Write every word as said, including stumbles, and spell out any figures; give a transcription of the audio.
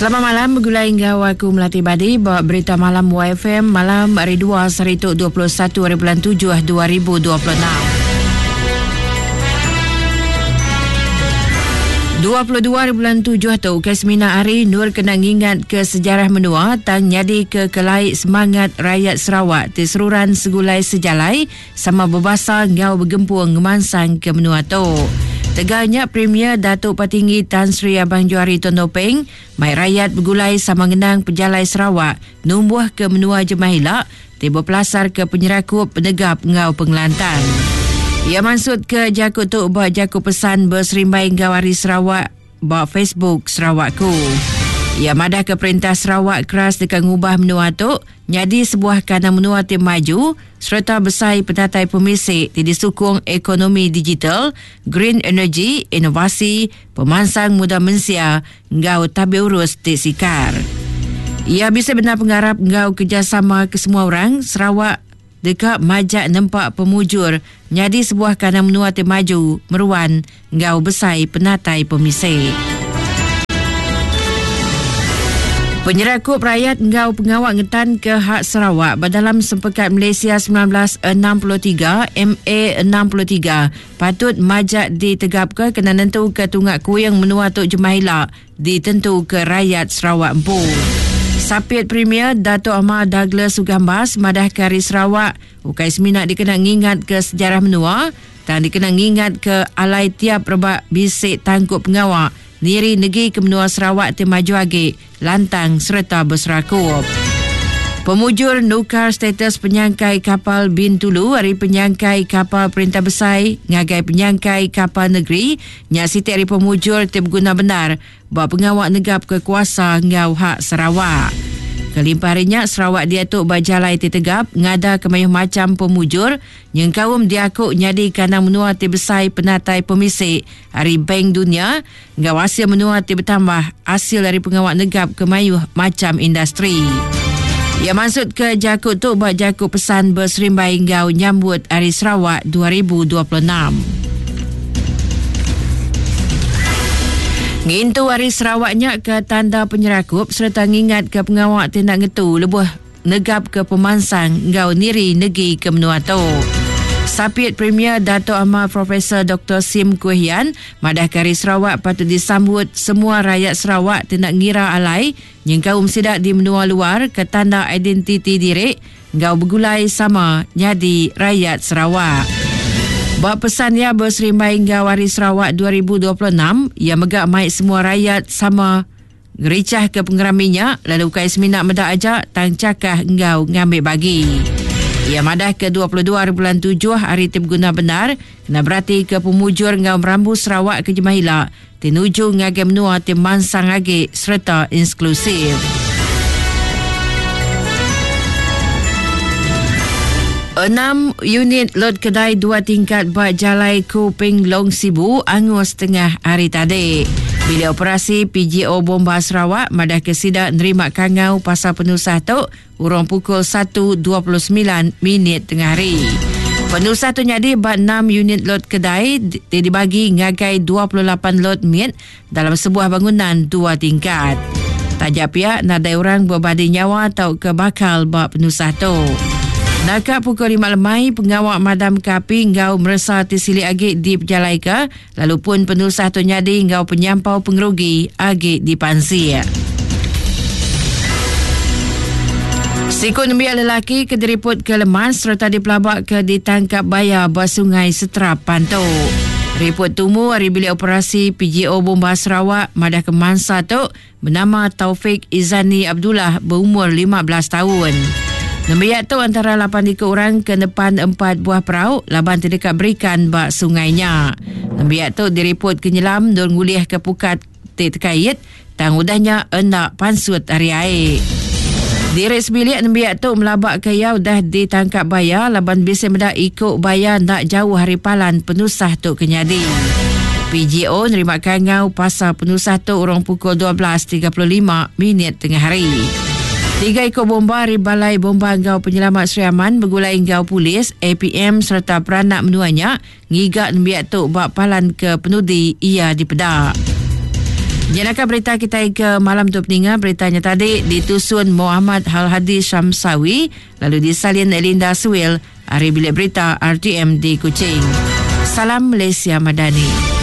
Selamat malam, bergulai hingga aku Melati Badi bawa berita malam Y F M malam hari dua Serituk dua puluh satu hari bulan tujuh dua ribu dua puluh enam. dua puluh dua hari bulan tujuh tu Kesmina Ari Nur kena ingat ke sejarah menua tang nyadi ke kelai semangat rakyat Sarawak terseruran segulai sejalai sama berbasa ngau bergempur ngemansang ke menua tu. Tegaknya Premier Datuk Patinggi Tan Sri Abang Johari Tun Topeng, mai rakyat bergulai sama ngenang pejalai Sarawak, numbuh ke menua Jemahilak, tiba pelasar ke penyerakup penegap ngau pengelantan. Ia maksud ke jakut tu buat jakut pesan berserimbai ngawari Sarawak, buat Facebook Sarawakku. Ia madah ke perintah Sarawak keras dekat ngubah menua tu, nyadi sebuah kanan menua tim maju, serta besai petatai pemisik di disukung ekonomi digital, green energy, inovasi, pemansang muda mensia, ngau tabi urus di sikar. Ia bisa benar pengharap ngau kerjasama ke semua orang, Sarawak dekat majak nempak pemujur, nyadi sebuah kanan menua tim maju, meruan, ngau besai penatai pemisik. Penyerakup rakyat ngau pengawak ngetan ke hak Sarawak berdalam Sempekat Malaysia sembilan belas enam puluh tiga M A enam puluh tiga patut majak ditegapkan kena nentu ke tunggak kuyang menua Tok Jemahilak ditentu ke rakyat Sarawak empu. Sapit Premier Dato' Ahmad Douglas Sugambas madah ke Hari Sarawak ukai seminat dikenang ingat ke sejarah menua dan dikenang ingat ke alai tiap rebak bisik tangkup pengawak diri negeri ke menua Sarawak temaju agi, lantang serta berserakup. Pemujur nukar status penyangkai kapal Bintulu hari penyangkai kapal Perintah Besai, ngagai penyangkai kapal negeri, nyak siti hari pemujur tim guna benar, bawa pengawak negap ke kuasa ngau hak Sarawak. Kelimpah harinya Sarawak diatuk bajalai ditegap ngada kemayuh macam pemujur yang kaum diakuk nyadi kanang menua ti besai penatai pemisik hari Bank Dunia ngau hasil menua ti bertambah hasil dari pengawak negap kemayuh macam industri. Ia maksud ke jakut tu buat jakut pesan berserimbai ngau nyambut Hari Sarawak dua ribu dua puluh enam. Ngintu Hari Sarawaknya ke tanda penyerakup serta ngingat ke pengawak tindak ngetu lebuh negap ke pemansang ngau niri negeri ke menua tu. Sapit Premier Dato' Ahmad Profesor Doktor Sim Kuhian madah ke Hari Sarawak patut disambut semua rakyat Sarawak tindak ngira alai yang kaum sidak di menua luar ke tanda identiti diri ngau bergulai sama nyadi rakyat Sarawak. Buat pesan ia berserimbai hingga Hari Sarawak dua ribu dua puluh enam, ia megak maik semua rakyat sama gericah ke pengeraminya, lalu kai seminat medak ajak tang cakah engau ngambil bagi. Ia madah ke dua puluh dua hari bulan tujuh hari tim guna benar, kena berarti ke pemujur engau merambu Sarawak ke Jemahilak, tinuju ngagam menua tim mansang agi serta inklusif. Enam unit lot kedai dua tingkat buat jalai Kuping Long Sibu angus tengah hari tadi. Bilik operasi P G O Bomba Sarawak madah ke sidak nerima kangau pasal penusah tu urang pukul satu dua puluh sembilan minit tengah hari. Penusah tu nyadi buat enam unit lot kedai dibagi ngagai dua puluh lapan lot mit dalam sebuah bangunan dua tingkat. Tajak pihak nadai orang berbadi nyawa atau kebakal buat penusah tu. Nakak pukul lima lemai, pengawak madam kapi ngau merasa tersilik agik di Pejalaika, lalu pun penusah tu nyadi ngau penyampau pengerugi agik di Pansir. Sikun biak lelaki ke diriput ke Lemas serta dipelabak ke ditangkap bayar buat sungai Seterap Pantuk. Riput tumu hari bilik operasi P G O Bomba Sarawak madah ke Mansa tu bernama Taufik Izani Abdullah berumur lima belas tahun. Nembiak tu antara lapan tiga orang ke depan empat buah perahu laban terdekat berikan bak sungainya. Nembiak tu diriput kenyelam dan nguliah ke pukat terkait tang udahnya hendak pansut hari air. Diri sebilik nembiak tu melabak ke yau dah ditangkap bayar laban bisa mendak ikut bayar nak jauh hari palan penusah tu kenyadi. P G O nerima kangau pasal penusah tu orang pukul dua belas tiga puluh lima minit tengah hari. Tiga ekor bomba dari Balai Bomba Ngau Penyelamat Sri Aman bergulai ngau polis, A P M serta peranak menuanya ngigak nembiak tu bak palan ke penudi ia di Pedak. Jenaka berita kita ke malam tu peningat. Beritanya tadi ditusun Muhammad Al-Hadi Syamsawi, lalu disalin Linda Suil. Hari Bilik Berita R T M di Kuching. Salam Malaysia Madani.